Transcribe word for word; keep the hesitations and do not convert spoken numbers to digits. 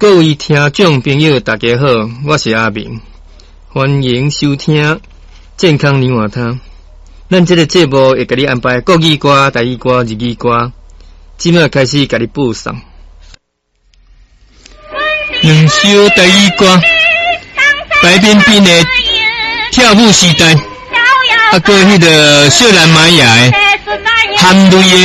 各位听众朋友，大家好，我是阿明，欢迎收听健康牛话汤。咱这个节目会给你安排国语歌、台语歌、日语歌，即马开始给你播送。两首台语歌，白冰冰的跳舞时代，啊，过迄个小兰玛雅的含泪的